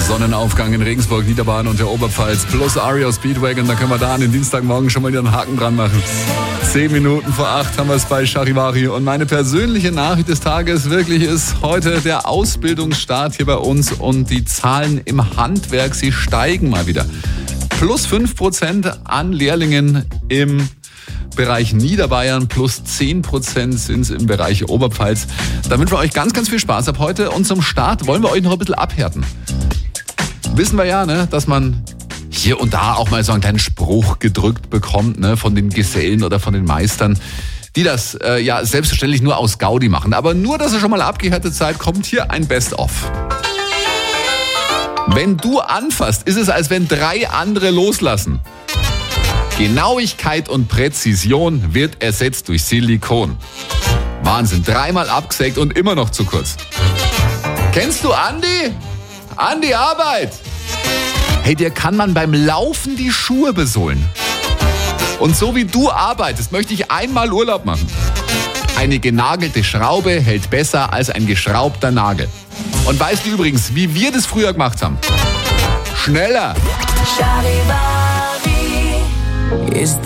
Sonnenaufgang in Regensburg, Niederbayern und der Oberpfalz plus Ario Speedwagon. Da können wir da an den Dienstagmorgen schon mal wieder einen Haken dran machen. 10 Minuten vor 8 haben wir es bei Charivari. Und meine persönliche Nachricht des Tages wirklich ist heute der Ausbildungsstart hier bei uns. Und die Zahlen im Handwerk, sie steigen mal wieder. Plus 5% an Lehrlingen im Bereich Niederbayern, plus 10% sind es im Bereich Oberpfalz. Damit wir euch ganz, ganz viel Spaß ab heute. Und zum Start wollen wir euch noch ein bisschen abhärten. Wissen wir ja, ne, dass man hier und da auch mal so einen kleinen Spruch gedrückt bekommt, ne, von den Gesellen oder von den Meistern, die das ja selbstverständlich nur aus Gaudi machen. Aber nur, dass ihr schon mal abgehärtet seid, kommt hier ein Best-of. Wenn du anfasst, ist es, als wenn 3 andere loslassen. Genauigkeit und Präzision wird ersetzt durch Silikon. Wahnsinn, 3-mal abgesägt und immer noch zu kurz. Kennst du Andi? Andi Arbeit! Hey, dir kann man beim Laufen die Schuhe besohlen. Und so wie du arbeitest, möchte ich einmal Urlaub machen. Eine genagelte Schraube hält besser als ein geschraubter Nagel. Und weißt du übrigens, wie wir das früher gemacht haben? Schneller! Charivari ist